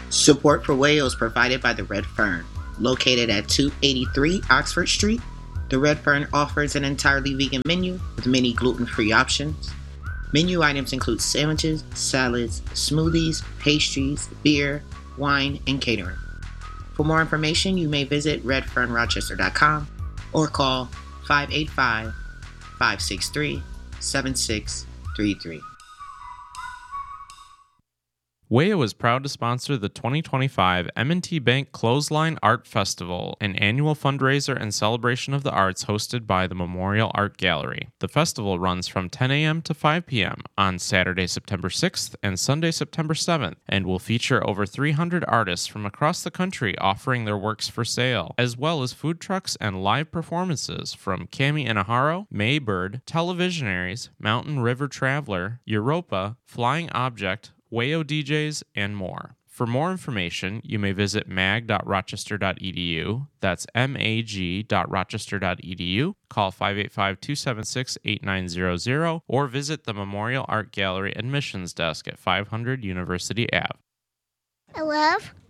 Support for WAYO is provided by the Red Fern. Located at 283 Oxford Street, the Red Fern offers an entirely vegan menu with many gluten-free options. Menu items include sandwiches, salads, smoothies, pastries, beer, wine, and catering. For more information, you may visit redfernrochester.com or call 585-563-7633. WAYO is proud to sponsor the 2025 M&T Bank Clothesline Art Festival, an annual fundraiser and celebration of the arts hosted by the Memorial Art Gallery. The festival runs from 10 a.m. to 5 p.m. on Saturday, September 6th and Sunday, September 7th, and will feature over 300 artists from across the country offering their works for sale, as well as food trucks and live performances from Cami Inaharo, Maybird, Televisionaries, Mountain River Traveler, Europa, Flying Object, WAYO DJs, and more. For more information, you may visit mag.rochester.edu, that's mag.rochester.edu, call 585-276-8900, or visit the Memorial Art Gallery admissions desk at 500 University Ave. I love